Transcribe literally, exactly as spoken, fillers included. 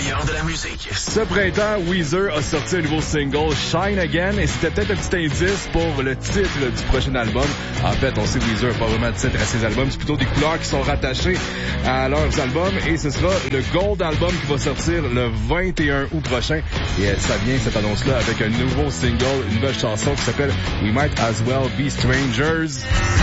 meilleur de la musique. Ce printemps, Weezer a sorti un nouveau single, Shine Again, et c'était peut-être un petit indice pour le titre du prochain album. En fait, on sait Weezer n'a pas vraiment de titre à ses albums, c'est plutôt des couleurs qui sont rattachées à leurs albums, et ce sera le Gold Album qui va sortir le vingt et un août prochain. Et ça vient, cette annonce-là, avec un nouveau single, une nouvelle chanson qui s'appelle We Might As Well Be Strangers.